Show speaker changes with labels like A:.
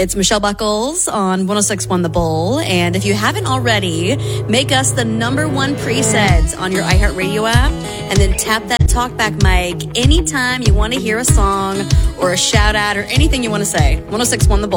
A: It's Michelle Buckles on 106.1 The Bull. And if you haven't already, make us the #1 preset on your iHeartRadio app. And then tap that talkback mic anytime you want to hear a song or a shout out or anything you want to say. 106.1 The Bull.